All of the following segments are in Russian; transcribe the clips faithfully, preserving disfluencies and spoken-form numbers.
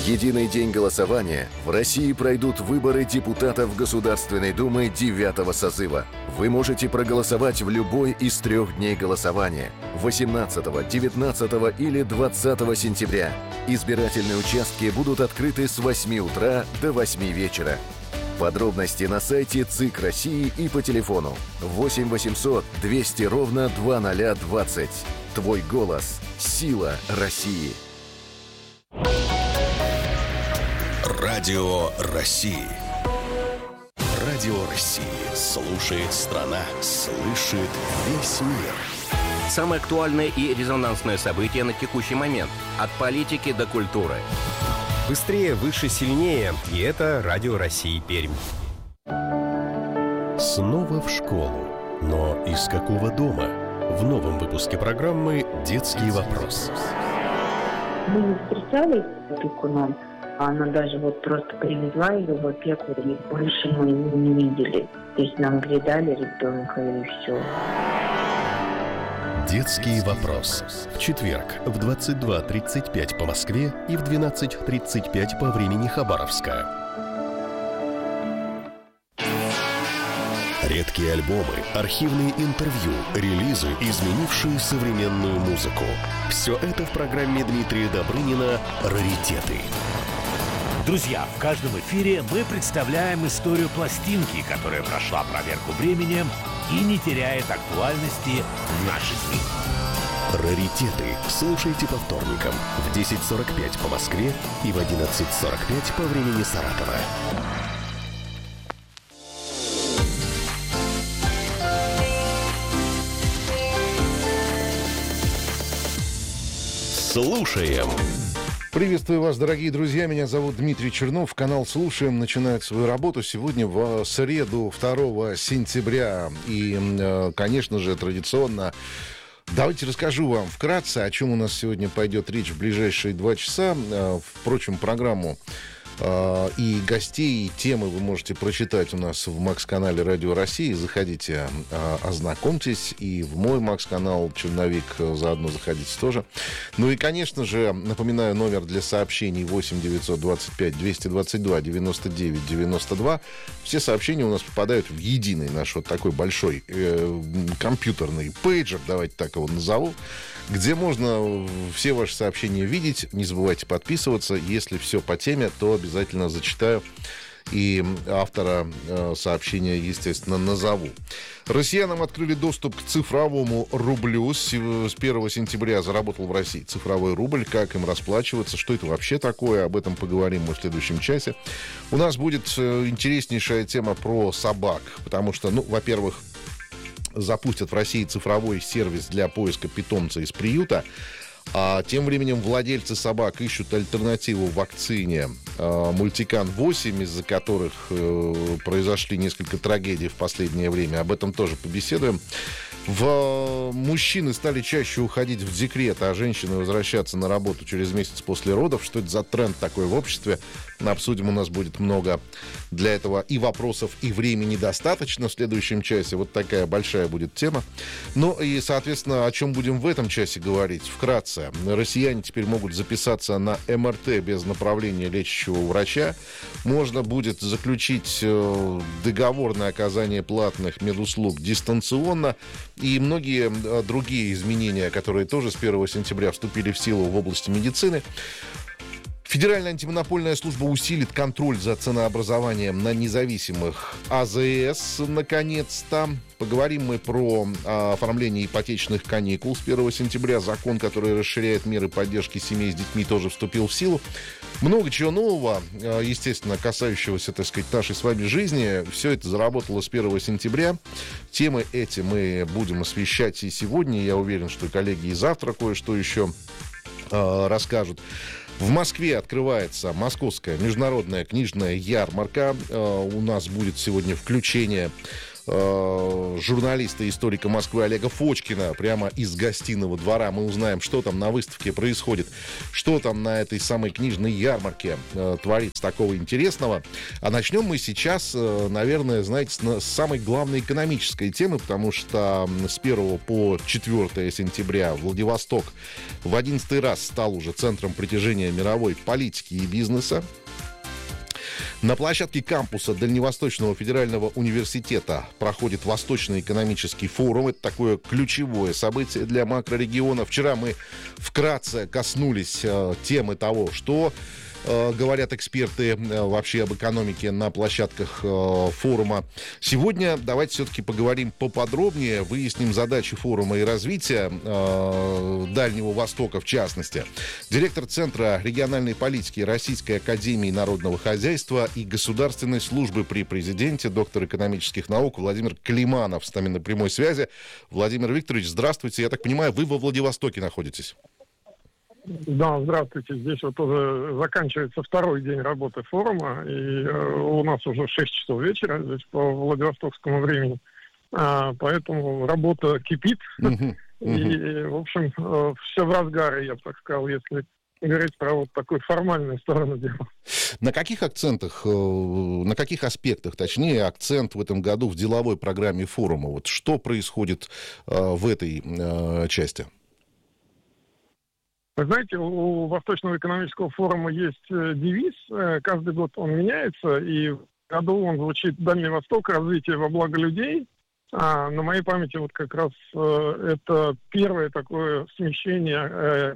единый день голосования в России пройдут выборы депутатов Государственной Думы девятого созыва. Вы можете проголосовать в любой из трех дней голосования – восемнадцатого, девятнадцатого или двадцатого сентября. Избирательные участки будут открыты с восьми утра до восьми вечера. Подробности на сайте ЦИК России и по телефону восемь восемьсот двести ровно двадцать двадцать. Твой голос – сила России. Радио России. Радио России. Слушает страна. Слышит весь мир. Самые актуальные и резонансные события на текущий момент. От политики до культуры. Быстрее, выше, сильнее. И это Радио России Пермь. Снова в школу. Но из какого дома? В новом выпуске программы «Детский вопрос». Мы не встречались с опекуном. Она даже вот просто привезла ее в опеку, и больше мы ее не видели. То есть нам передали ребенка, и все. «Детский вопрос». В четверг в двадцать два тридцать пять по Москве и в двенадцать тридцать пять по времени Хабаровска. Редкие альбомы, архивные интервью, релизы, изменившие современную музыку. Все это в программе Дмитрия Добрынина «Раритеты». Друзья, в каждом эфире мы представляем историю пластинки, которая прошла проверку временем и не теряет актуальности в наши дни. «Раритеты» слушайте по вторникам в десять сорок пять по Москве и в одиннадцать сорок пять по времени Саратова. Слушаем. Приветствую вас, дорогие друзья. Меня зовут Дмитрий Чернов. Канал «Слушаем» начинает свою работу сегодня в среду, второго сентября. И, конечно же, традиционно давайте расскажу вам вкратце, о чем у нас сегодня пойдет речь в ближайшие два часа. Впрочем, программу и гостей, и темы вы можете прочитать у нас в Макс-канале Радио России. Заходите, ознакомьтесь. И в мой Макс-канал «Черновик» заодно заходите тоже. Ну и, конечно же, напоминаю, номер для сообщений восемь девятьсот двадцать пять двести двадцать два девяносто девять девяносто два. Все сообщения у нас попадают в единый наш вот такой большой э, компьютерный пейджер, давайте так его назову, где можно все ваши сообщения видеть. Не забывайте подписываться. Если все по теме, то обязательно зачитаю и автора э, сообщения, естественно, назову. Россиянам открыли доступ к цифровому рублю. С, с первого сентября заработал в России цифровой рубль. Как им расплачиваться? Что это вообще такое? Об этом поговорим мы в следующем часе. У нас будет э, интереснейшая тема про собак. Потому что, ну, во-первых, запустят в России цифровой сервис для поиска питомца из приюта. А тем временем владельцы собак ищут альтернативу вакцине э, Мультикан восемь, из-за которых э, произошли несколько трагедий в последнее время. Об этом тоже побеседуем. В... Мужчины стали чаще уходить в декрет, а женщины возвращаться на работу через месяц после родов. Что это за тренд такой в обществе? Обсудим, у нас будет много для этого и вопросов, и времени достаточно в следующем часе. Вот такая большая будет тема. Ну и, соответственно, о чем будем в этом часе говорить? Вкратце. Россияне теперь могут записаться на эм эр тэ без направления лечащего врача. Можно будет заключить договор на оказание платных медуслуг дистанционно. И многие другие изменения, которые тоже с первого сентября вступили в силу в области медицины. Федеральная антимонопольная служба усилит контроль за ценообразованием на независимых а зэ эс, наконец-то. Поговорим мы про а, оформление ипотечных каникул с первого сентября. Закон, который расширяет меры поддержки семей с детьми, тоже вступил в силу. Много чего нового, естественно, касающегося, так сказать, нашей с вами жизни. Все это заработало с первого сентября. Темы эти мы будем освещать и сегодня. Я уверен, что коллеги и завтра кое-что еще а, расскажут. В Москве открывается Московская международная книжная ярмарка. У нас будет сегодня включение э, журналиста и историка Москвы Олега Фочкина прямо из гостиного двора. Мы узнаем, что там на выставке происходит, что там на этой самой книжной ярмарке э, творится такого интересного. А начнем мы сейчас, э, наверное, знаете, с, с самой главной экономической темы, потому что с первого по четвёртое сентября Владивосток в одиннадцатый раз стал уже центром притяжения мировой политики и бизнеса. На площадке кампуса Дальневосточного федерального университета проходит Восточный экономический форум. Это такое ключевое событие для макрорегиона. Вчера мы вкратце коснулись э, темы того, что э, говорят эксперты э, вообще об экономике на площадках э, форума. Сегодня давайте все-таки поговорим поподробнее, выясним задачи форума и развития э, Дальнего Востока в частности. Директор Центра региональной политики Российской академии народного хозяйства и государственной службы при президенте, доктор экономических наук Владимир Климанов с нами на прямой связи. Владимир Викторович, здравствуйте. Я так понимаю, вы во Владивостоке находитесь? Да, здравствуйте. Здесь вот уже заканчивается второй день работы форума, и э, у нас уже шесть часов вечера здесь по владивостокскому времени, а, поэтому работа кипит, Uh-huh. Uh-huh. и, в общем, э, все в разгаре, я бы так сказал, если говорить про вот такую формальную сторону дела. На каких акцентах, на каких аспектах, точнее, акцент в этом году в деловой программе форума? Вот что происходит в этой части? Вы знаете, у Восточного экономического форума есть девиз, каждый год он меняется, и в году он звучит «Дальний Восток. Развитие во благо людей». А на моей памяти вот как раз это первое такое смещение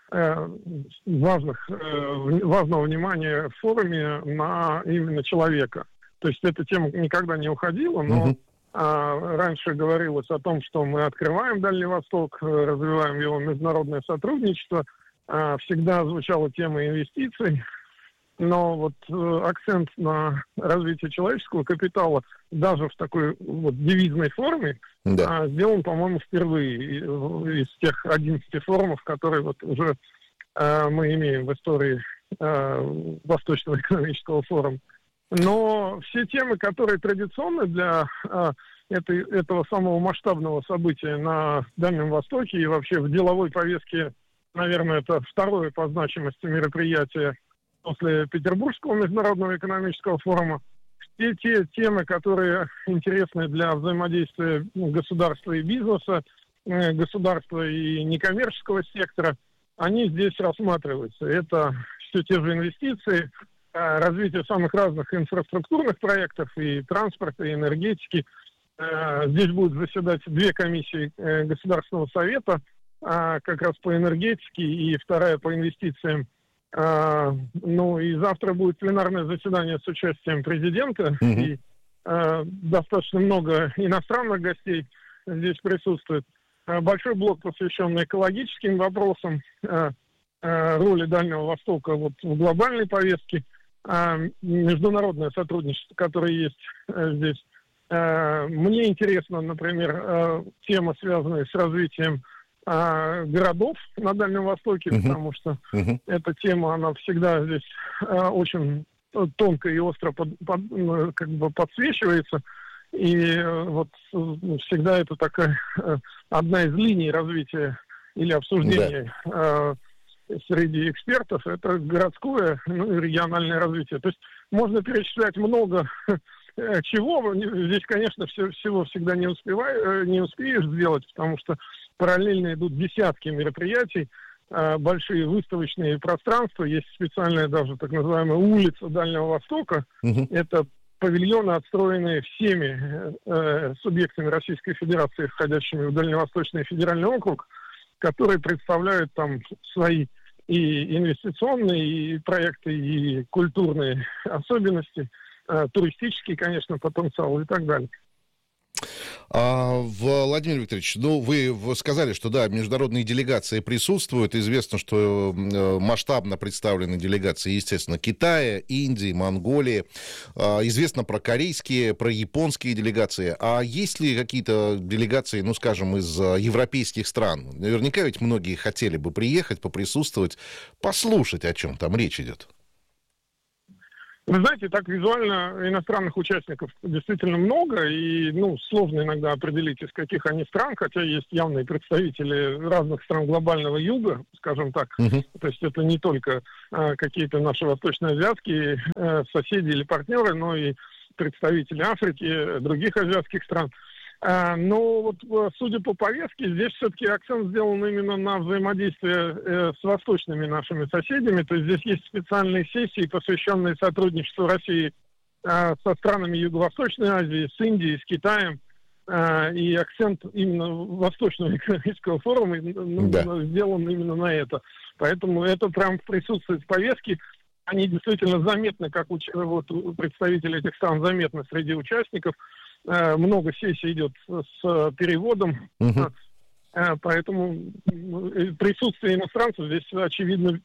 важных, важного внимания в форуме на именно человека. То есть эта тема никогда не уходила, но uh-huh. а, раньше говорилось о том, что мы открываем Дальний Восток, развиваем его международное сотрудничество. А, всегда звучала тема инвестиций, но вот э, акцент на развитие человеческого капитала даже в такой вот девизной форме да. а, сделан, по-моему, впервые из тех одиннадцати форумов, которые вот уже э, мы имеем в истории э, Восточного экономического форума. Но все темы, которые традиционны для э, этой, этого самого масштабного события на Дальнем Востоке и вообще в деловой повестке, наверное, это второе по значимости мероприятие после Петербургского международного экономического форума, все те темы, которые интересны для взаимодействия государства и бизнеса, государства и некоммерческого сектора, они здесь рассматриваются. Это все те же инвестиции, развитие самых разных инфраструктурных проектов и транспорта, и энергетики. Здесь будут заседать две комиссии Государственного совета, как раз по энергетике, и вторая по инвестициям. А, ну и завтра будет пленарное заседание с участием президента, mm-hmm. и а, достаточно много иностранных гостей здесь присутствует. А, большой блок, посвященный экологическим вопросам, а, а, роли Дальнего Востока вот, в глобальной повестке, а, международное сотрудничество, которое есть а, здесь. А, мне интересна, например, а, тема, связанная с развитием городов на Дальнем Востоке, uh-huh. потому что uh-huh. эта тема, она всегда здесь а, очень тонко и остро под, под, как бы подсвечивается, и вот всегда это такая одна из линий развития или обсуждения да. а, среди экспертов, это городское, ну, и региональное развитие. То есть можно перечислять много чего. Здесь, конечно, все, всего всегда не, успеваю, не успеешь сделать, потому что параллельно идут десятки мероприятий, большие выставочные пространства, есть специальная даже так называемая улица Дальнего Востока. Uh-huh. Это павильоны, отстроенные всеми э, субъектами Российской Федерации, входящими в Дальневосточный федеральный округ, которые представляют там свои и инвестиционные и проекты, и культурные особенности, э, туристический, конечно, потенциал и так далее. А, Владимир Викторович, ну, вы сказали, что, да, международные делегации присутствуют. Известно, что масштабно представлены делегации, естественно, Китая, Индии, Монголии. А, известно про корейские, про японские делегации. А есть ли какие-то делегации, ну, скажем, из европейских стран? Наверняка ведь многие хотели бы приехать, поприсутствовать, послушать, о чем там речь идет. Вы знаете, так визуально иностранных участников действительно много, и ну, сложно иногда определить, из каких они стран, хотя есть явные представители разных стран глобального юга, скажем так. Uh-huh. То есть это не только э, какие-то наши восточноазиатские э, соседи или партнеры, но и представители Африки, других азиатских стран. Э, но вот, судя по повестке, здесь все-таки акцент сделан именно на взаимодействие э, с восточными нашими соседями. То есть здесь есть специальные сессии, посвященные сотрудничеству России э, со странами Юго-Восточной Азии, с Индией, с Китаем. Э, и акцент именно Восточного экономического форума ну, да. сделан именно на это. Поэтому это прям присутствует в повестке. Они действительно заметны, как уч... вот, представители этих стран заметны среди участников. Много сессий идет с переводом, uh-huh. поэтому присутствие иностранцев здесь, очевидно,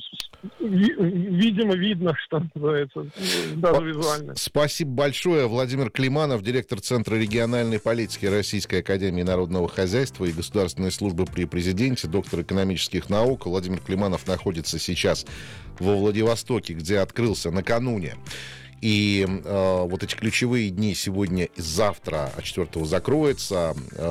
видимо, видно, что называется, даже визуально. Спасибо большое. Владимир Климанов, директор Центра региональной политики Российской академии народного хозяйства и государственной службы при президенте, доктор экономических наук. Владимир Климанов находится сейчас во Владивостоке, где открылся накануне. И э, вот эти ключевые дни сегодня и завтра, а четвертого закроется э,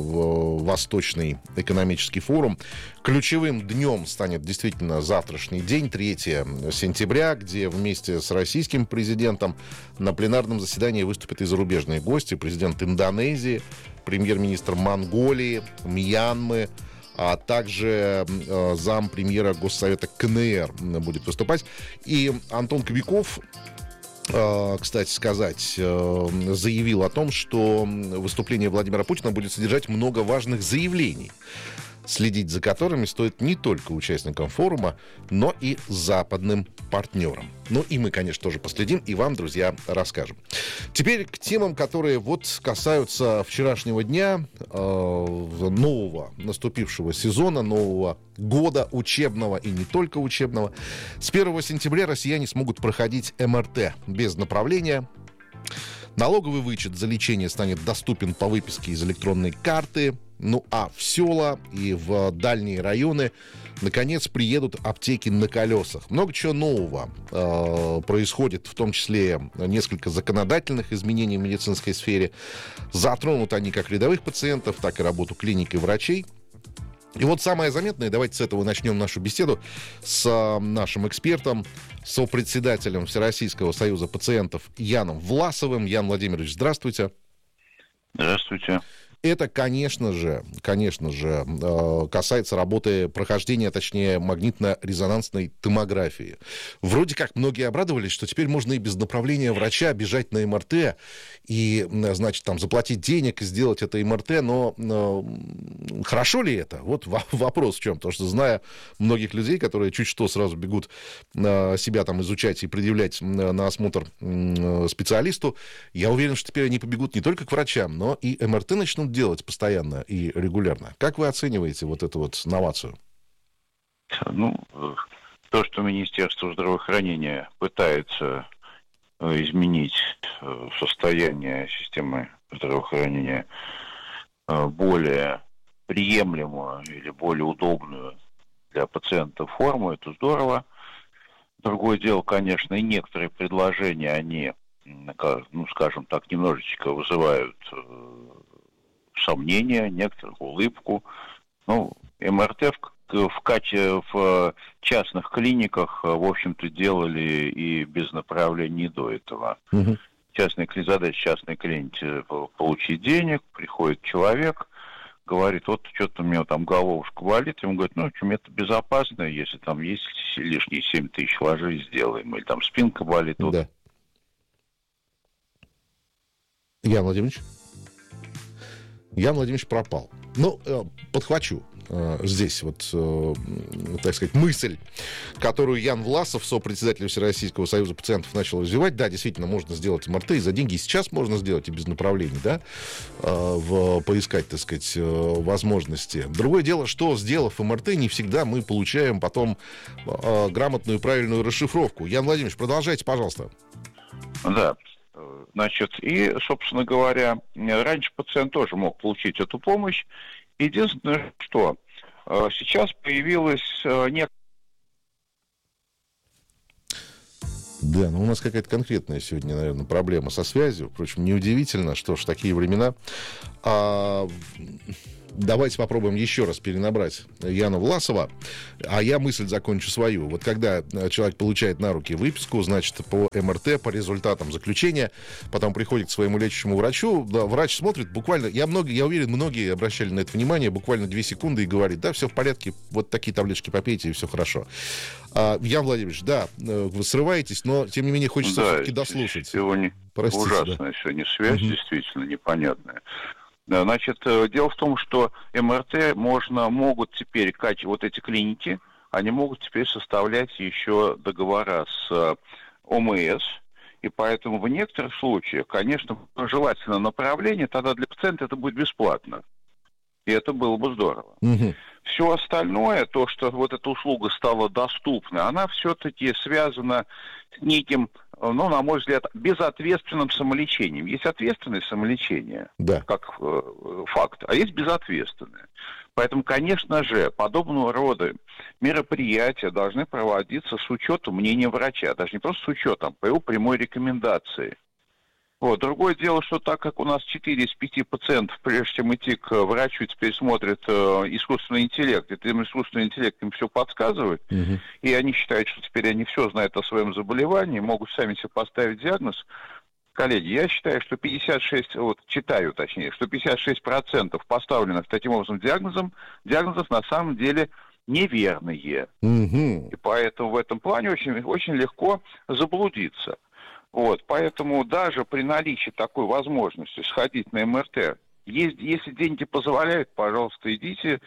в Восточный экономический форум. Ключевым днем станет действительно завтрашний день, третьего сентября, где вместе с российским президентом на пленарном заседании выступят и зарубежные гости. Президент Индонезии, премьер-министр Монголии, Мьянмы, а также э, зампремьера Госсовета КНР будет выступать. И Антон Кобяков, кстати сказать, заявил о том, что выступление Владимира Путина будет содержать много важных заявлений, следить за которыми стоит не только участникам форума, но и западным партнерам. Ну и мы, конечно, тоже последим и вам, друзья, расскажем. Теперь к темам, которые вот касаются вчерашнего дня, э, нового наступившего сезона, нового года учебного и не только учебного. С первого сентября россияне смогут проходить эм эр тэ без направления. Налоговый вычет за лечение станет доступен по выписке из электронной карты. Ну а в села и в дальние районы наконец приедут аптеки на колесах. Много чего нового э, происходит, в том числе несколько законодательных изменений в медицинской сфере. Затронут они как рядовых пациентов, так и работу клиник и врачей. И вот самое заметное, давайте с этого начнем нашу беседу с э, нашим экспертом, сопредседателем Всероссийского союза пациентов Яном Власовым. Ян Владимирович, здравствуйте. Здравствуйте. Это, конечно же, конечно же, касается работы прохождения, точнее, магнитно-резонансной томографии. Вроде как многие обрадовались, что теперь можно и без направления врача бежать на эм эр тэ и, значит, там, заплатить денег и сделать это эм эр тэ, но, но хорошо ли это? Вот вопрос в чем. Потому что, зная многих людей, которые чуть что сразу бегут себя там изучать и предъявлять на осмотр специалисту, я уверен, что теперь они побегут не только к врачам, но и эм эр тэ начнут делать постоянно и регулярно. Как вы оцениваете вот эту вот новацию? Ну, то, что Министерство здравоохранения пытается изменить состояние системы здравоохранения более приемлемую или более удобную для пациентов форму, это здорово. Другое дело, конечно, и некоторые предложения, они, ну, скажем так, немножечко вызывают сомнения, некоторых улыбку. Ну, эм эр тэ в, в, каче, в частных клиниках, в общем-то, делали и без направлений до этого. Угу. Частная задача частной клинике получить денег, приходит человек, говорит, вот что-то у меня там головушка болит, ему говорят, ну, что, это безопасно, если там есть лишние семь тысяч, ложись, сделаем, или там спинка болит. Вот. Да. Ян Владимирович? Ян Владимирович пропал. Ну, подхвачу здесь вот, так сказать, мысль, которую Ян Власов, сопредседатель Всероссийского союза пациентов, начал развивать. Да, действительно, можно сделать эм эр тэ и за деньги. И сейчас можно сделать и без направлений, да, в, поискать, так сказать, возможности. Другое дело, что, сделав эм эр тэ, не всегда мы получаем потом грамотную и правильную расшифровку. Ян Владимирович, продолжайте, пожалуйста. Да. Значит, и, собственно говоря, раньше пациент тоже мог получить эту помощь. Единственное, что сейчас появилась некая... Да, но у нас какая-то конкретная сегодня, наверное, проблема со связью. Впрочем, неудивительно, что ж, такие времена. А... Давайте попробуем еще раз перенабрать Яну Власова, а я мысль закончу свою. Вот когда человек получает на руки выписку, значит, по эм эр тэ, по результатам заключения, потом приходит к своему лечащему врачу, да, врач смотрит буквально, я, много, я уверен, многие обращали на это внимание, буквально две секунды и говорит, да, все в порядке, вот такие таблеточки попейте, и все хорошо. А, Ян Владимирович, да, вы срываетесь, но, тем не менее, хочется да, все-таки дослушать. Сегодня Простите, ужасная да. сегодня связь, угу. действительно непонятная. Значит, дело в том, что эм эр тэ можно, могут теперь, вот эти клиники, они могут теперь составлять еще договора с о эм эс, и поэтому в некоторых случаях, конечно, желательно направление, тогда для пациента это будет бесплатно. И это было бы здорово. Угу. Все остальное, то, что вот эта услуга стала доступна, она все-таки связана с неким, ну, на мой взгляд, безответственным самолечением. Есть ответственное самолечение, да. как э, факт, а есть безответственное. Поэтому, конечно же, подобного рода мероприятия должны проводиться с учетом мнения врача, даже не просто с учетом, по его прямой рекомендации. Вот. Другое дело, что так как у нас четыре из пяти пациентов, прежде чем идти к врачу, теперь смотрят э, искусственный интеллект, это им искусственный интеллект им все подсказывает, uh-huh. и они считают, что теперь они все знают о своем заболевании, могут сами себе поставить диагноз. Коллеги, я считаю, что пятьдесят шесть, вот читаю точнее, что пятьдесят шесть процентов поставленных таким образом диагнозом, диагнозов на самом деле неверные. Uh-huh. И поэтому в этом плане очень, очень легко заблудиться. Вот, поэтому даже при наличии такой возможности сходить на эм эр тэ, есть, если деньги позволяют, пожалуйста, идите.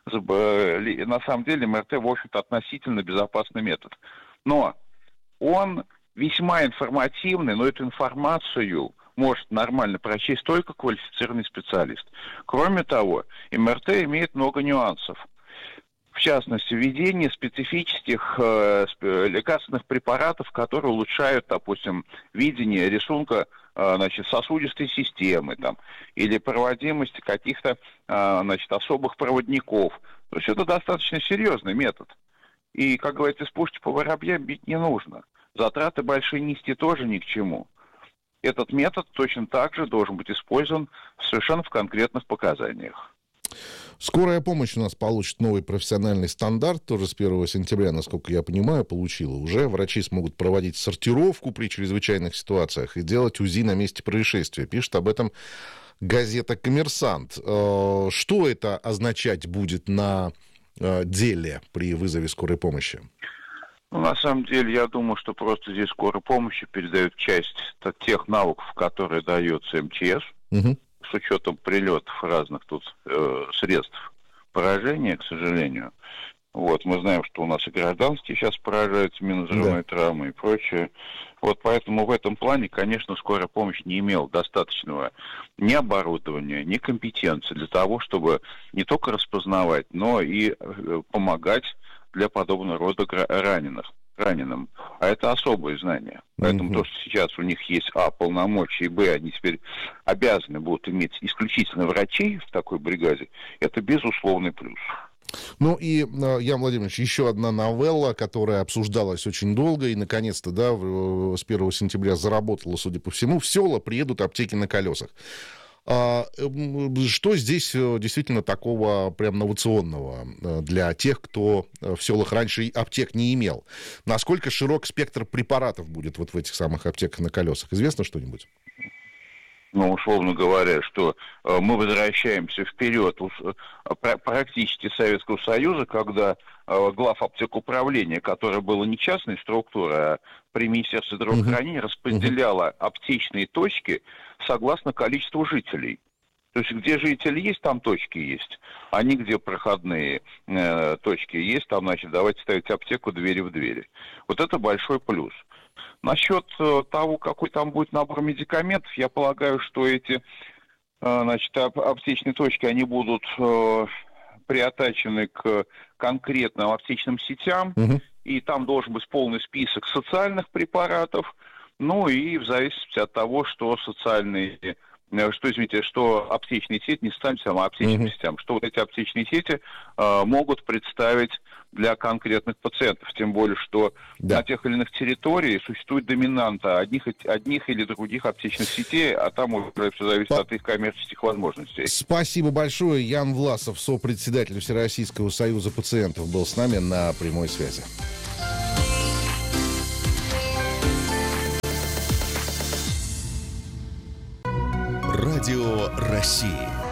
На самом деле эм эр тэ, в общем-то, относительно безопасный метод. Но он весьма информативный, но эту информацию может нормально прочесть только квалифицированный специалист. Кроме того, эм эр тэ имеет много нюансов. В частности, введение специфических э, лекарственных препаратов, которые улучшают, допустим, видение рисунка э, значит, сосудистой системы там, или проводимость каких-то э, значит, особых проводников. То есть это достаточно серьезный метод. И, как говорится, из пушки по воробьям бить не нужно. Затраты большие нести тоже ни к чему. Этот метод точно так же должен быть использован совершенно в конкретных показаниях. Скорая помощь у нас получит новый профессиональный стандарт, тоже с первого сентября, насколько я понимаю, получила уже. Врачи смогут проводить сортировку при чрезвычайных ситуациях и делать УЗИ на месте происшествия. Пишет об этом газета «Коммерсант». Что это означать будет на деле при вызове скорой помощи? Ну, на самом деле, я думаю, что просто здесь скорой помощи передают часть тех навыков, которые дается эм че эс, угу. с учетом прилетов разных тут э, средств поражения, к сожалению. Вот, мы знаем, что у нас и гражданские сейчас поражаются минно-взрывной да. травмой и прочее. Вот поэтому в этом плане, конечно, скорая помощь не имела достаточного ни оборудования, ни компетенции для того, чтобы не только распознавать, но и э, помогать для подобного рода раненых, раненым. А это особые знания. Поэтому mm-hmm. то, что сейчас у них есть, а, полномочия, и, б, они теперь обязаны будут иметь исключительно врачей в такой бригаде, это безусловный плюс. Ну и, Ян Владимирович, еще одна новелла, которая обсуждалась очень долго и, наконец-то, да, с первого сентября заработала, судя по всему. В села приедут аптеки на колесах. А что здесь действительно такого прям новационного для тех, кто в селах раньше аптек не имел? Насколько широк спектр препаратов будет вот в этих самых аптеках на колесах? Известно что-нибудь? Ну, условно говоря, что э, мы возвращаемся вперед э, практически Советского Союза, когда э, глав аптекуправления, которое было не частной структурой, а при Министерстве здравоохранения, uh-huh. распределяло uh-huh. аптечные точки согласно количеству жителей. То есть где жители есть, там точки есть. А не где проходные э, точки есть, там, значит, давайте ставить аптеку двери в двери. Вот это большой плюс. Насчет э, того, какой там будет набор медикаментов, я полагаю, что эти э, значит, ап- аптечные точки, они будут э, приотачены к конкретным аптечным сетям, угу. и там должен быть полный список социальных препаратов, ну и в зависимости от того, что социальные, что, извините, что аптечные сети, не социальным сетям, а аптечным uh-huh. сетям, что вот эти аптечные сети э, могут представить для конкретных пациентов. Тем более, что да. на тех или иных территориях существует доминанта одних, одних или других аптечных сетей, а там уже все зависит По... от их коммерческих возможностей. Спасибо большое. Ян Власов, сопредседатель Всероссийского союза пациентов, был с нами на прямой связи. Радио России.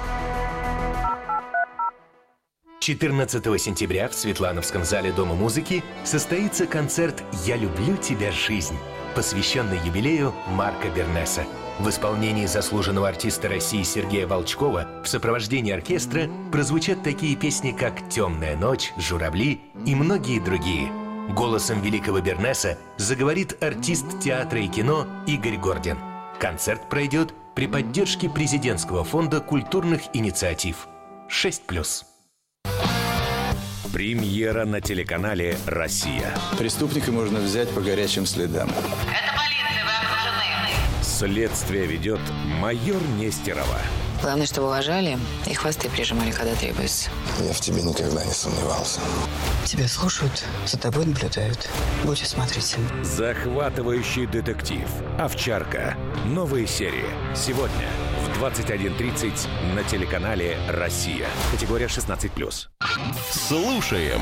четырнадцатого сентября в Светлановском зале Дома музыки состоится концерт «Я люблю тебя, жизнь», посвященный юбилею Марка Бернеса. В исполнении заслуженного артиста России Сергея Волчкова в сопровождении оркестра прозвучат такие песни, как «Темная ночь», «Журавли» и многие другие. Голосом великого Бернеса заговорит артист театра и кино Игорь Гордин. Концерт пройдет при поддержке президентского фонда культурных инициатив. шесть плюс. Премьера на телеканале «Россия». Преступника можно взять по горячим следам. Это полиция, вы окружены. Следствие ведет майор Нестерова. Главное, чтобы уважали и хвосты прижимали, когда требуется. Я в тебе никогда не сомневался. Тебя слушают, за тобой наблюдают. Будь осмотрителен. Захватывающий детектив. «Овчарка». Новые серии. Сегодня в двадцать один тридцать на телеканале «Россия». Категория шестнадцать плюс. Слушаем.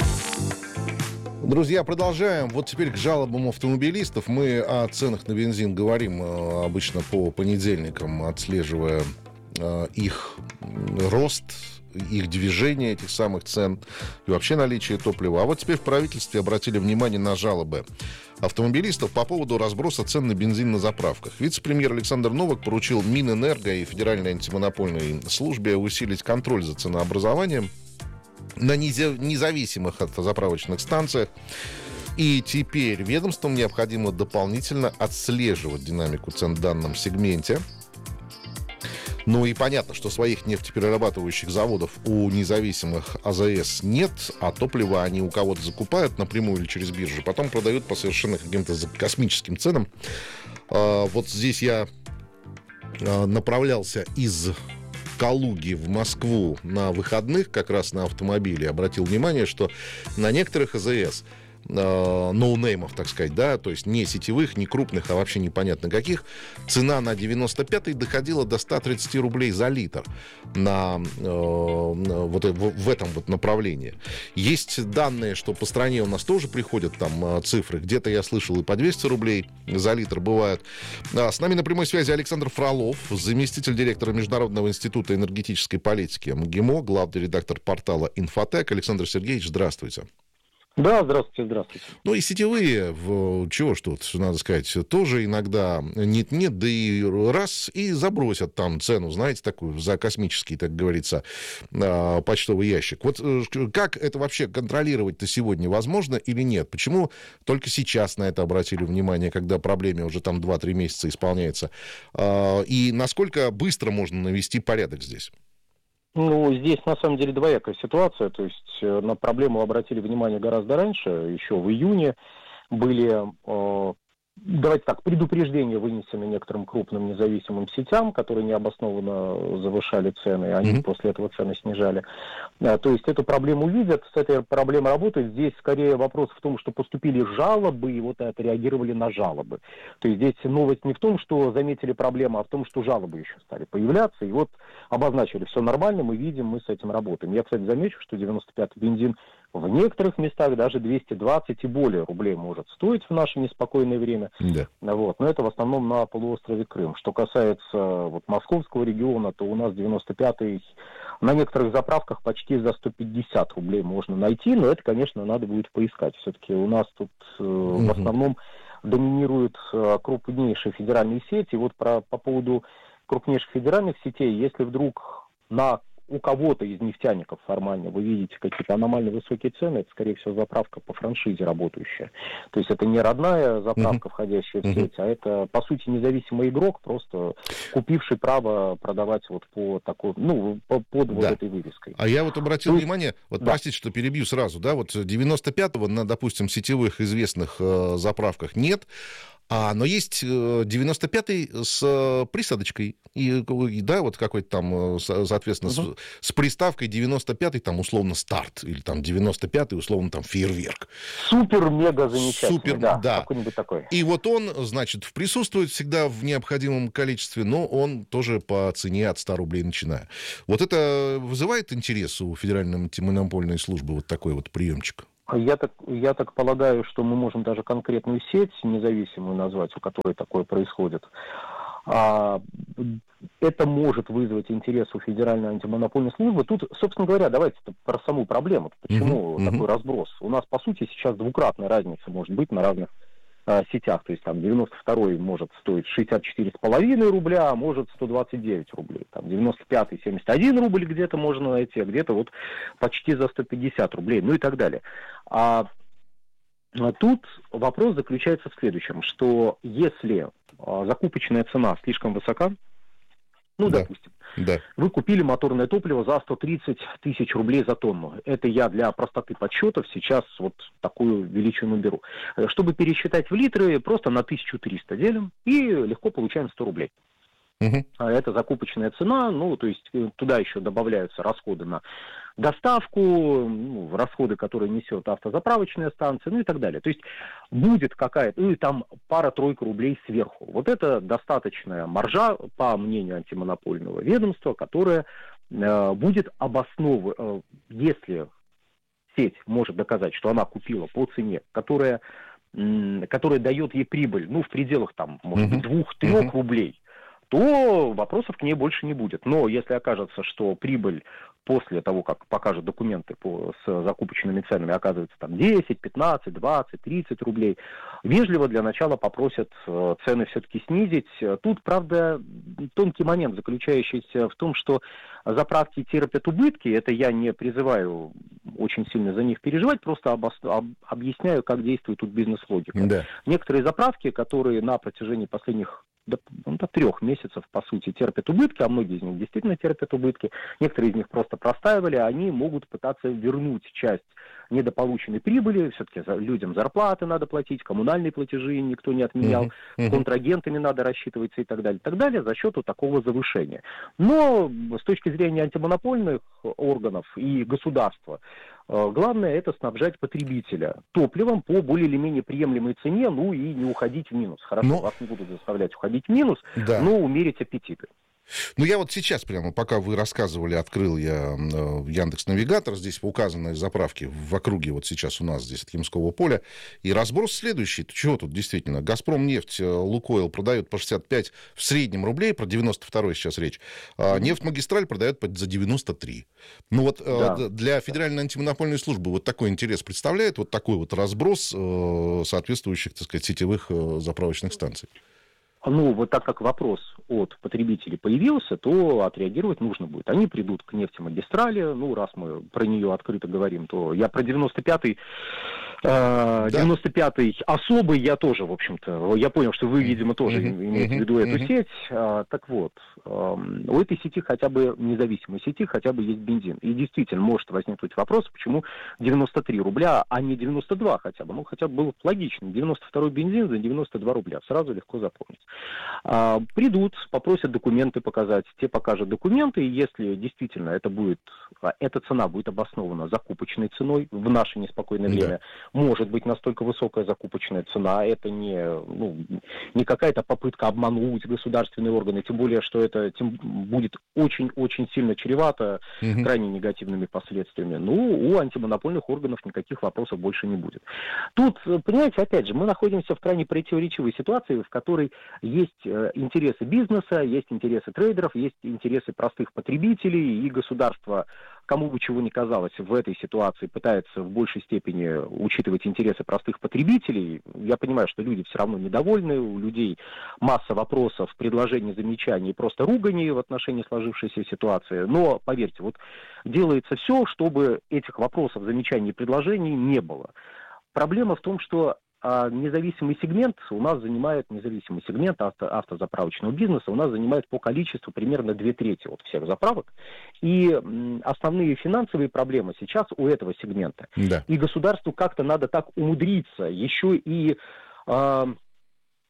Друзья, продолжаем. Вот теперь к жалобам автомобилистов. Мы о ценах на бензин говорим обычно по понедельникам, отслеживая их рост, их движение, этих самых цен и вообще наличие топлива. А вот теперь в правительстве обратили внимание на жалобы автомобилистов по поводу разброса цен на бензин на заправках. Вице-премьер Александр Новак поручил Минэнерго и Федеральной антимонопольной службе усилить контроль за ценообразованием на независимых от заправочных станциях. И теперь ведомствам необходимо дополнительно отслеживать динамику цен в данном сегменте. Ну и понятно, что своих нефтеперерабатывающих заводов у независимых АЗС нет, а топливо они у кого-то закупают напрямую или через биржу, потом продают по совершенно каким-то космическим ценам. Вот здесь я направлялся из Калуги в Москву на выходных, как раз на автомобиле, обратил внимание, что на некоторых АЗС ноунеймов, так сказать, да, то есть не сетевых, не крупных, а вообще непонятно каких, цена на девяносто пятый доходила до ста тридцати рублей за литр на, э, вот в, в этом вот направлении. Есть данные, что по стране у нас тоже приходят там цифры, где-то я слышал и по двести рублей за литр бывают. С нами на прямой связи Александр Фролов, заместитель директора Международного института энергетической политики МГИМО, главный редактор портала «Инфотек». Александр Сергеевич, здравствуйте. Да, здравствуйте, здравствуйте. Ну и сетевые, в, чего ж тут, надо сказать, тоже иногда нет-нет, да и раз, и забросят там цену, знаете, такую, за космический, так говорится, почтовый ящик. Вот как это вообще контролировать-то сегодня возможно или нет? Почему только сейчас на это обратили внимание, когда проблеме уже там два-три месяца исполняется? И насколько быстро можно навести порядок здесь? Ну, здесь на самом деле двоякая ситуация, то есть на проблему обратили внимание гораздо раньше, еще в июне были, э, давайте так, предупреждения вынесены некоторым крупным независимым сетям, которые необоснованно завышали цены, они mm-hmm. после этого цены снижали. А, то есть эту проблему видят, с этой проблемой работают. Здесь скорее вопрос в том, что поступили жалобы, и вот отреагировали на жалобы. То есть здесь новость не в том, что заметили проблему, а в том, что жалобы еще стали появляться, и вот обозначили, все нормально, мы видим, мы с этим работаем. Я, кстати, замечу, что девяносто пятый бензин в некоторых местах даже двести двадцать и более рублей может стоить в наше неспокойное время. Да. Вот. Но это в основном на полуострове Крым. Что касается вот, московского региона, то у нас девяносто пятый на некоторых заправках почти за сто пятьдесят рублей можно найти, но это, конечно, надо будет поискать. Все-таки у нас тут э, угу. в основном доминируют э, крупнейшие федеральные сети. Вот про, по поводу крупнейших федеральных сетей, если вдруг на у кого-то из нефтяников формально вы видите какие-то аномально высокие цены, это, скорее всего, заправка по франшизе работающая. То есть это не родная заправка, mm-hmm. входящая в сеть, mm-hmm. а это, по сути, независимый игрок, просто купивший право продавать вот по такой, ну, по, под да. вот этой вывеской. А я вот обратил То внимание, вот да. простите, что перебью сразу, да, вот девяносто пятого на, допустим, сетевых известных э, заправках нет, А, но есть девяносто пятый с присадочкой, и, да, вот какой-то там, соответственно, угу. с, с приставкой девяносто пятый, там, условно, старт, или там девяносто пятый, условно, там, фейерверк. Супер-мега замечательный, Супер, да, да. какой-нибудь такой. И вот он, значит, присутствует всегда в необходимом количестве, но он тоже по цене от ста рублей начиная. Вот это вызывает интерес у Федеральной антимонопольной службы, вот такой вот приемчик? Я так, я так полагаю, что мы можем даже конкретную сеть независимую назвать, у которой такое происходит. А, это может вызвать интерес у Федеральной антимонопольной службы. Тут, собственно говоря, давайте про саму проблему. Почему uh-huh. такой разброс? У нас, по сути, сейчас двукратная разница может быть на разных а, сетях. То есть там девяносто второй может стоить шестьдесят четыре с половиной рубля, а может сто двадцать девять рублей. Там девяносто пятый семьдесят один рубль где-то можно найти, а где-то вот почти за сто пятьдесят рублей, ну и так далее. А тут вопрос заключается в следующем, что если а, закупочная цена слишком высока, ну, да. допустим, да. вы купили моторное топливо за сто тридцать тысяч рублей за тонну. Это я для простоты подсчетов сейчас вот такую величину беру. Чтобы пересчитать в литры, просто на тысячу триста делим и легко получаем сто рублей. Uh-huh. Это закупочная цена, ну, то есть туда еще добавляются расходы на доставку, ну, расходы, которые несет автозаправочная станция, ну и так далее. То есть будет какая-то, ну и там пара-тройка рублей сверху. Вот это достаточная маржа, по мнению антимонопольного ведомства, которая э, будет обосновывать, э, если сеть может доказать, что она купила по цене, которая, э, которая дает ей прибыль, ну, в пределах там, может быть, двух-трех uh-huh. рублей, то вопросов к ней больше не будет. Но если окажется, что прибыль после того, как покажут документы по, с закупочными ценами, оказывается там десять, пятнадцать, двадцать, тридцать рублей, вежливо для начала попросят э, цены все-таки снизить. Тут, правда, тонкий момент, заключающийся в том, что заправки терпят убытки. Это я не призываю очень сильно за них переживать, просто обос... об... объясняю, как действует тут бизнес-логика. Да. Некоторые заправки, которые на протяжении последних До, ну, до трех месяцев, по сути, терпят убытки, а многие из них действительно терпят убытки. Некоторые из них просто простаивали, а они могут пытаться вернуть часть недополученной прибыли. Все-таки людям зарплаты надо платить, коммунальные платежи никто не отменял, uh-huh. Uh-huh. с контрагентами надо рассчитываться и так далее, и так далее, за счет вот такого завышения. Но с точки зрения антимонопольных органов и государства, главное это снабжать потребителя топливом по более или менее приемлемой цене, ну и не уходить в минус. Хорошо, но... вас не будут заставлять уходить в минус, да. но умерить аппетиты. Ну, я вот сейчас прямо, пока вы рассказывали, открыл я э, Яндекс.Навигатор, здесь указаны заправки в округе, вот сейчас у нас здесь от Ямского поля, и разброс следующий. Чего тут действительно? «Газпромнефть», «Лукойл» продают по шестьдесят пять в среднем рублей, про девяносто второй сейчас речь, а «Нефтьмагистраль» продает за девяносто три. Ну вот да. э, для Федеральной антимонопольной службы вот такой интерес представляет, вот такой вот разброс э, соответствующих, так сказать, сетевых э, заправочных станций? Ну, вот так как вопрос от потребителей появился, то отреагировать нужно будет. Они придут к «Нефтьмагистрали», ну, раз мы про нее открыто говорим, то я про девяносто пятый, э, девяносто пятый особый я тоже, в общем-то, я понял, что вы, видимо, тоже uh-huh, имеете uh-huh, в виду uh-huh. эту сеть. А, так вот, э, у этой сети хотя бы, независимой сети, хотя бы есть бензин. И действительно может возникнуть вопрос, почему девяносто три рубля, а не девяносто два хотя бы. Ну, хотя бы было логично. девяносто второй бензин за девяносто два рубля. Сразу легко запомнить. А, придут, попросят документы показать, те покажут документы, и если действительно это будет, эта цена будет обоснована закупочной ценой в наше неспокойное да. время, может быть настолько высокая закупочная цена, это не, ну, не какая-то попытка обмануть государственные органы, тем более, что это тем, будет очень-очень сильно чревато угу. крайне негативными последствиями. Ну, у антимонопольных органов никаких вопросов больше не будет. Тут, понимаете, опять же, мы находимся в крайне противоречивой ситуации, в которой есть интересы бизнеса, есть интересы трейдеров, есть интересы простых потребителей, и государство, кому бы чего ни казалось, в этой ситуации пытается в большей степени учитывать интересы простых потребителей. Я понимаю, что люди все равно недовольны, у людей масса вопросов, предложений, замечаний и просто руганий в отношении сложившейся ситуации. Но, поверьте, вот делается все, чтобы этих вопросов, замечаний и предложений не было. Проблема в том, что А независимый сегмент у нас занимает, независимый сегмент авто, автозаправочного бизнеса у нас занимает по количеству примерно две трети от всех заправок. И м, основные финансовые проблемы сейчас у этого сегмента. Да. И государству как-то надо так умудриться еще и э,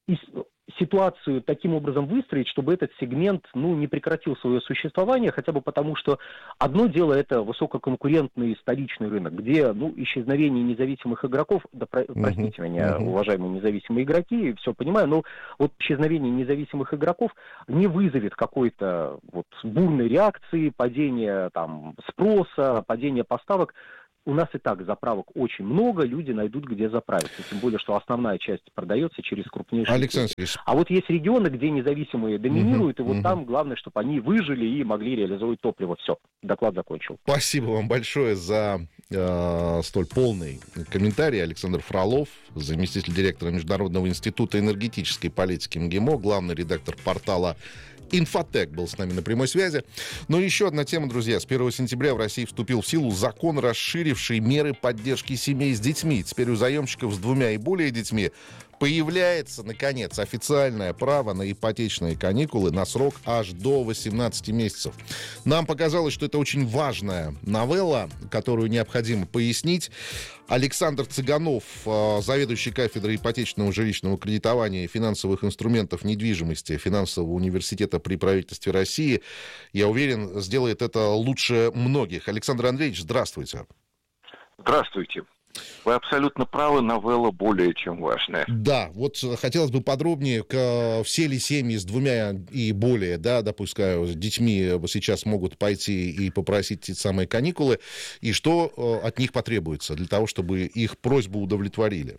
ситуацию таким образом выстроить, чтобы этот сегмент, ну, не прекратил свое существование, хотя бы потому, что одно дело это высококонкурентный столичный рынок, где, ну, исчезновение независимых игроков, да, про, uh-huh. простите меня, uh-huh. уважаемые независимые игроки, все понимаю, но вот исчезновение независимых игроков не вызовет какой-то вот бурной реакции, падения там спроса, падения поставок. У нас и так заправок очень много, люди найдут, где заправиться. Тем более, что основная часть продается через крупнейшие Александр сети. А вот есть регионы, где независимые доминируют, угу, и вот угу. там главное, чтобы они выжили и могли реализовать топливо. Все, доклад закончил. Спасибо вам большое за э, столь полный комментарий. Александр Фролов, заместитель директора Международного института энергетической политики МГИМО, главный редактор портала Инфотек был с нами на прямой связи. Но еще одна тема, друзья. С первого сентября в России вступил в силу закон, расширивший меры поддержки семей с детьми. Теперь у заемщиков с двумя и более детьми появляется, наконец, официальное право на ипотечные каникулы на срок аж до восемнадцати месяцев. Нам показалось, что это очень важная новелла, которую необходимо пояснить. Александр Цыганов, заведующий кафедрой ипотечного жилищного кредитования и финансовых инструментов недвижимости Финансового университета при правительстве России, я уверен, сделает это лучше многих. Александр Андреевич, здравствуйте. Здравствуйте. Вы абсолютно правы, новелла более чем важная. Да, вот хотелось бы подробнее, к, все ли семьи с двумя и более, да, допускаю, с детьми сейчас могут пойти и попросить эти самые каникулы, и что от них потребуется для того, чтобы их просьбу удовлетворили?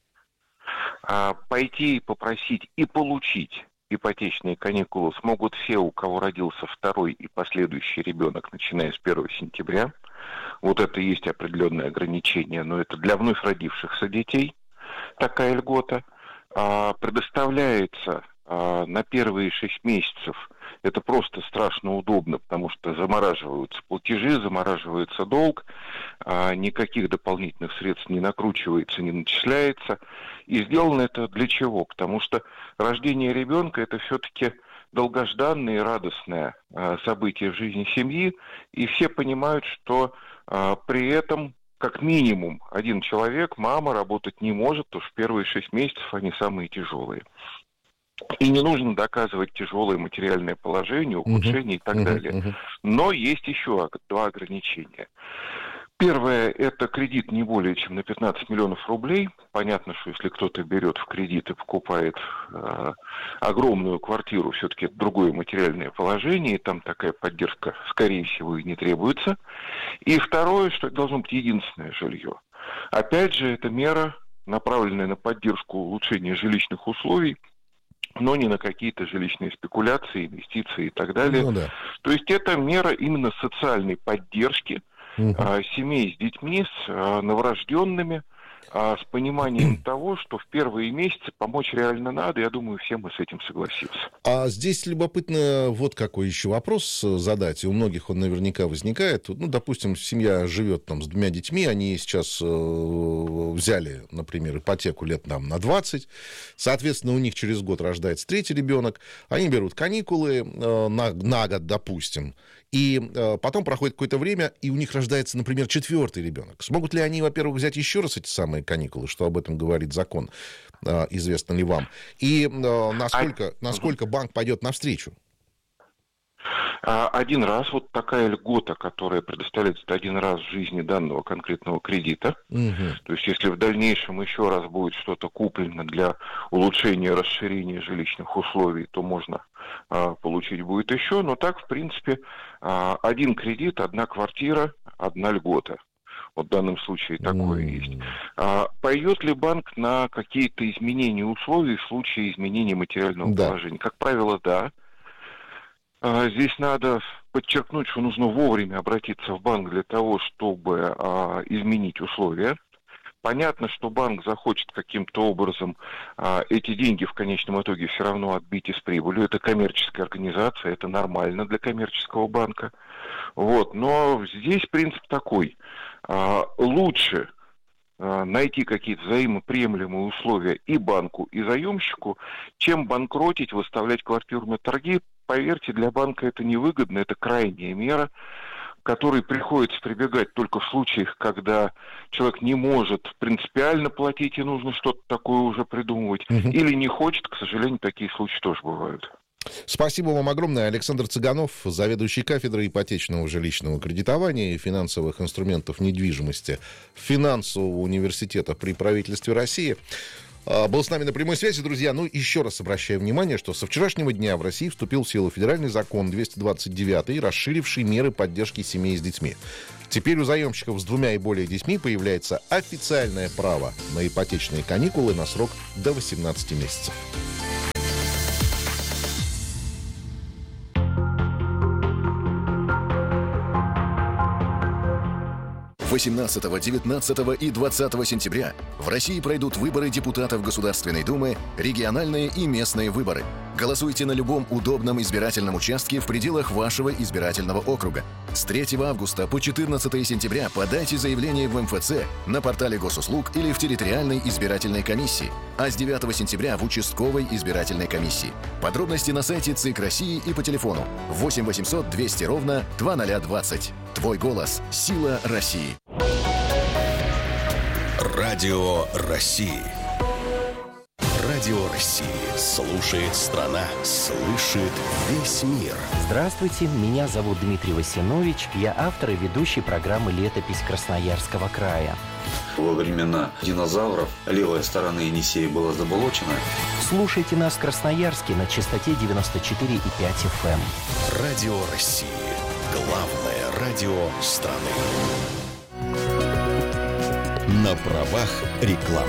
А, пойти и попросить и получить ипотечные каникулы смогут все, у кого родился второй и последующий ребенок, начиная с первого сентября. Вот это и есть определенное ограничение, но это для вновь родившихся детей такая льгота. А, предоставляется а, на первые шесть месяцев. Это просто страшно удобно, потому что замораживаются платежи, замораживается долг, а, никаких дополнительных средств не накручивается, не начисляется. И сделано это для чего? Потому что рождение ребенка – это все-таки долгожданное и радостное а, событие в жизни семьи, и все понимают, что а, при этом как минимум один человек, мама, работать не может, потому что в первые шесть месяцев они самые тяжелые. И не нужно доказывать тяжелое материальное положение, ухудшение uh-huh. и так uh-huh. далее. Uh-huh. Но есть еще два ограничения. Первое – это кредит не более чем на пятнадцать миллионов рублей. Понятно, что если кто-то берет в кредит и покупает э, огромную квартиру, все-таки это другое материальное положение, и там такая поддержка, скорее всего, и не требуется. И второе, что это должно быть единственное жилье. Опять же, это мера, направленная на поддержку улучшения жилищных условий, но не на какие-то жилищные спекуляции, инвестиции и так далее. Ну, да. То есть это мера именно социальной поддержки угу. а, семей с детьми, с а, новорожденными, а, с пониманием того, что в первые месяцы помочь реально надо. Я думаю, все мы с этим согласимся. А здесь любопытно вот какой еще вопрос задать. И у многих он наверняка возникает. Ну, допустим, семья живет там с двумя детьми, они сейчас э, взяли, например, ипотеку лет там, на двадцать. Соответственно, у них через год рождается третий ребенок. Они берут каникулы э, на, на год, допустим. И э, потом проходит какое-то время, и у них рождается, например, четвертый ребенок. Смогут ли они, во-первых, взять еще раз эти самые каникулы, что об этом говорит закон, э, известно ли вам? И э, насколько, насколько банк пойдет навстречу? Один раз, вот такая льгота, которая предоставляется один раз в жизни данного конкретного кредита. Угу. То есть, если в дальнейшем еще раз будет что-то куплено для улучшения, расширения жилищных условий, то можно а, получить будет еще. Но так, в принципе, а, один кредит, одна квартира, одна льгота. Вот в данном случае такое mm. есть. А, пойдет ли банк на какие-то изменения условий в случае изменения материального да. положения? Как правило, да. Здесь надо подчеркнуть, что нужно вовремя обратиться в банк для того, чтобы а, изменить условия. Понятно, что банк захочет каким-то образом а, эти деньги в конечном итоге все равно отбить из прибыли. Это коммерческая организация, это нормально для коммерческого банка. Вот. Но здесь принцип такой. А, лучше а, найти какие-то взаимоприемлемые условия и банку, и заемщику, чем банкротить, выставлять квартиру на торги. Поверьте, для банка это невыгодно, это крайняя мера, который приходится прибегать только в случаях, когда человек не может принципиально платить и нужно что-то такое уже придумывать, угу. или не хочет, к сожалению, такие случаи тоже бывают. Спасибо вам огромное. Александр Цыганов, заведующий кафедрой ипотечного жилищного кредитования и финансовых инструментов недвижимости Финансового университета при правительстве России, был с нами на прямой связи, друзья. Ну, еще раз обращаю внимание, что со вчерашнего дня в России вступил в силу федеральный закон двести двадцать девять, расширивший меры поддержки семей с детьми. Теперь у заемщиков с двумя и более детьми появляется официальное право на ипотечные каникулы на срок до восемнадцати месяцев. восемнадцатого, девятнадцатого и двадцатого сентября в России пройдут выборы депутатов Государственной Думы, региональные и местные выборы. Голосуйте на любом удобном избирательном участке в пределах вашего избирательного округа. С третьего августа по четырнадцатого сентября подайте заявление в эм эф цэ, на портале госуслуг или в территориальной избирательной комиссии, а с девятого сентября в участковой избирательной комиссии. Подробности на сайте ЦИК России и по телефону восемь восемьсот двести ровно двадцать двадцать. Твой голос – сила России. Радио России. Радио России. Слушает страна. Слышит весь мир. Здравствуйте, меня зовут Дмитрий Васинович. Я автор и ведущий программы «Летопись Красноярского края». Во времена динозавров левая сторона Енисея была заболочена. Слушайте нас в Красноярске на частоте девяносто четыре и пять эф эм. Радио России. Главное радио страны. На правах рекламы.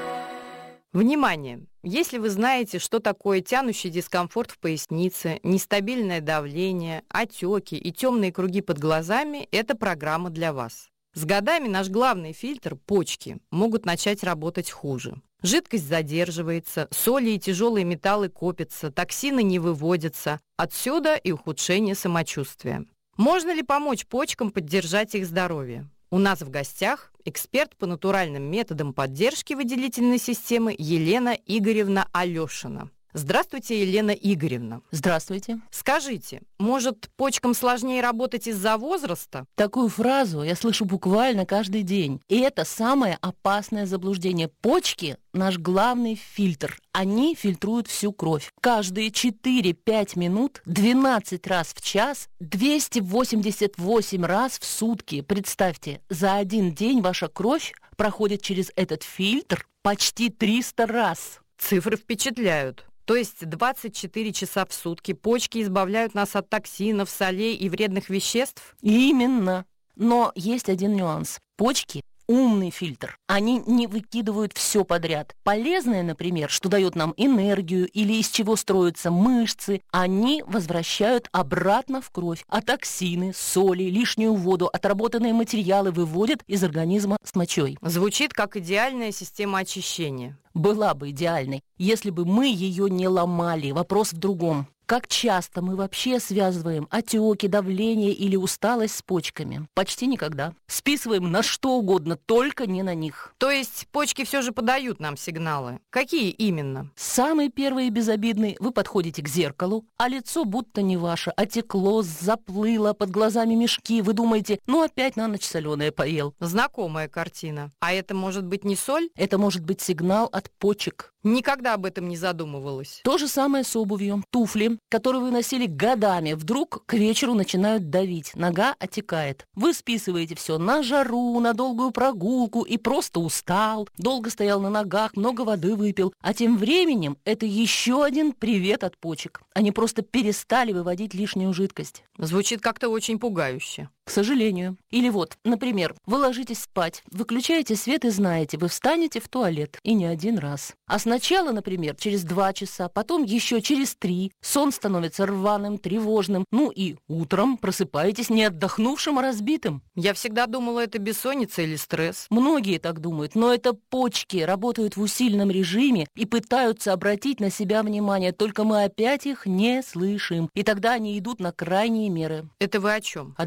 Внимание! Если вы знаете, что такое тянущий дискомфорт в пояснице, нестабильное давление, отеки и темные круги под глазами, это программа для вас. С годами наш главный фильтр – почки – могут начать работать хуже. Жидкость задерживается, соли и тяжелые металлы копятся, токсины не выводятся. Отсюда и ухудшение самочувствия. Можно ли помочь почкам поддержать их здоровье? У нас в гостях эксперт по натуральным методам поддержки выделительной системы Елена Игоревна Алешина. Здравствуйте, Елена Игоревна. Здравствуйте. Скажите, может, почкам сложнее работать из-за возраста? Такую фразу я слышу буквально каждый день. И это самое опасное заблуждение. Почки – наш главный фильтр. Они фильтруют всю кровь. Каждые четыре-пять минут, двенадцать раз в час, двести восемьдесят восемь раз в сутки. Представьте, за один день ваша кровь проходит через этот фильтр почти триста раз. Цифры впечатляют. То есть двадцать четыре часа в сутки почки избавляют нас от токсинов, солей и вредных веществ? Именно. Но есть один нюанс. Почки – умный фильтр. Они не выкидывают все подряд. Полезное, например, что дает нам энергию или из чего строятся мышцы, они возвращают обратно в кровь. А токсины, соли, лишнюю воду, отработанные материалы выводят из организма с мочой. Звучит как идеальная система очищения. Была бы идеальной, если бы мы ее не ломали. Вопрос в другом. Как часто мы вообще связываем отеки, давление или усталость с почками? Почти никогда. Списываем на что угодно, только не на них. То есть почки все же подают нам сигналы. Какие именно? Самый первый и безобидный. Вы подходите к зеркалу, а лицо будто не ваше. Отекло, заплыло, под глазами мешки. Вы думаете, ну опять на ночь соленое поел. Знакомая картина. А это может быть не соль? Это может быть сигнал от почек. Никогда об этом не задумывалась. То же самое с обувью. Туфли, которые вы носили годами, вдруг к вечеру начинают давить. Нога отекает. Вы списываете все на жару, на долгую прогулку и просто устал. Долго стоял на ногах, много воды выпил. А тем временем это еще один привет от почек. Они просто перестали выводить лишнюю жидкость. Звучит как-то очень пугающе. К сожалению. Или вот, например, вы ложитесь спать, выключаете свет и знаете, вы встанете в туалет. И не один раз. А сначала, например, через два часа, потом еще через три. Сон становится рваным, тревожным. Ну и утром просыпаетесь не отдохнувшим, а разбитым. Я всегда думала, это бессонница или стресс. Многие так думают, но это почки работают в усиленном режиме и пытаются обратить на себя внимание, только мы опять их не слышим. И тогда они идут на крайние меры. Это вы о чем? О давлении.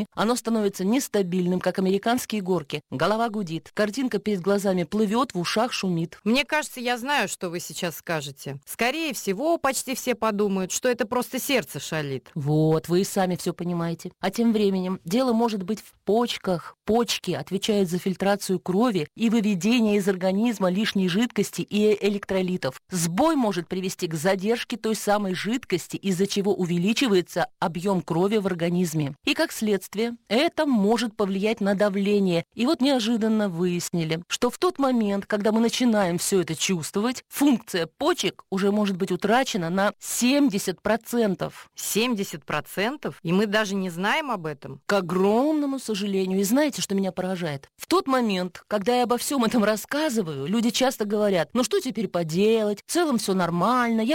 давление, оно становится нестабильным, как американские горки. Голова гудит, картинка перед глазами плывет, в ушах шумит. Мне кажется, я знаю, что вы сейчас скажете. Скорее всего, почти все подумают, что это просто сердце шалит. Вот, вы и сами все понимаете. А тем временем дело может быть в почках. Почки отвечают за фильтрацию крови и выведение из организма лишней жидкости и электролитов. Сбой может привести к задержке той самой жидкости, из-за чего увеличивается объем крови в организме. И как следствие, это может повлиять на давление. И вот неожиданно выяснили, что в тот момент, когда мы начинаем все это чувствовать, функция почек уже может быть утрачена на семьдесят процентов. семьдесят процентов? И мы даже не знаем об этом? К огромному сожалению. И знаете, что меня поражает? В тот момент, когда я обо всем этом рассказываю, люди часто говорят: ну что теперь поделать, в целом все нормально, я